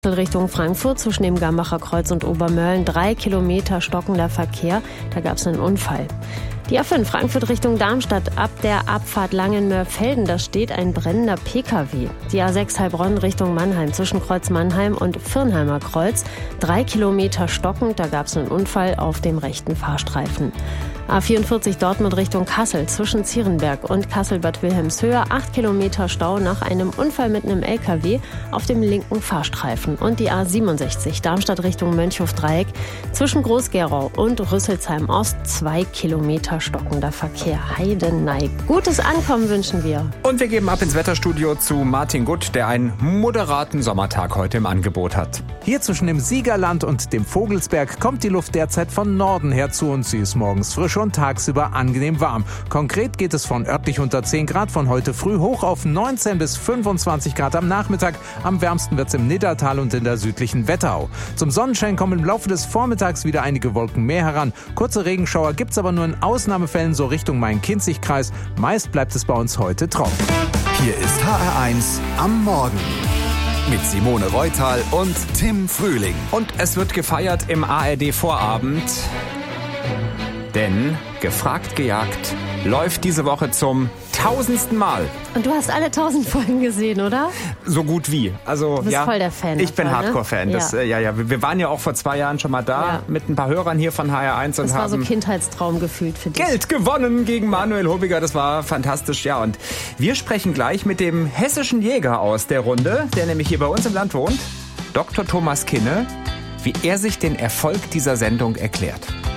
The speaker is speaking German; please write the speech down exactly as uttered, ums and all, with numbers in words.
Richtung Frankfurt zwischen dem Gambacher Kreuz und Obermölln drei Kilometer stockender Verkehr. Da gab es einen Unfall. Die A fünf Frankfurt Richtung Darmstadt ab der Abfahrt Langenmöhr-Velden, da steht ein brennender P K W. Die A sechs Heilbronn Richtung Mannheim zwischen Kreuz Mannheim und Firnheimer Kreuz drei Kilometer stockend, da gab es einen Unfall auf dem rechten Fahrstreifen. A vierundvierzig Dortmund Richtung Kassel zwischen Zierenberg und Kassel-Bad Wilhelmshöhe acht Kilometer Stau nach einem Unfall mit einem L K W auf dem linken Fahrstreifen. Und die A siebenundsechzig Darmstadt Richtung Mönchhof-Dreieck zwischen Groß-Gerau und Rüsselsheim Ost zwei Kilometer stockender Verkehr. Heidenei. Gutes Ankommen wünschen wir. Und wir geben ab ins Wetterstudio zu Martin Gutt, der einen moderaten Sommertag heute im Angebot hat. Hier zwischen dem Siegerland und dem Vogelsberg kommt die Luft derzeit von Norden her zu uns. Sie ist morgens frisch und tagsüber angenehm warm. Konkret geht es von örtlich unter zehn Grad von heute früh hoch auf neunzehn bis fünfundzwanzig Grad am Nachmittag. Am wärmsten wird es im Niddertal und in der südlichen Wetterau. Zum Sonnenschein kommen im Laufe des Vormittags wieder einige Wolken mehr heran. Kurze Regenschauer gibt es aber nur in Ausnahmefällen so Richtung Main-Kinzig-Kreis. Meist bleibt es bei uns heute trocken. Hier ist H R eins am Morgen mit Simone Reutal und Tim Frühling. Und es wird gefeiert im A R D-Vorabend, denn Gefragt gejagt läuft diese Woche zum tausendsten Mal. Und du hast alle tausend Folgen gesehen, oder? So gut wie. Also, du bist ja, voll der Fan. Ich bin davon, Hardcore-Fan. ne? Das, ja. Äh, ja, ja. Wir waren ja auch vor zwei Jahren schon mal da ja. mit ein paar Hörern hier von H R eins und das war haben so Kindheitstraum gefühlt für dich. Geld gewonnen gegen Manuel Hobiger. Das war fantastisch. Ja, und wir sprechen gleich mit dem hessischen Jäger aus der Runde, der nämlich hier bei uns im Land wohnt, Doktor Thomas Kinne, wie er sich den Erfolg dieser Sendung erklärt.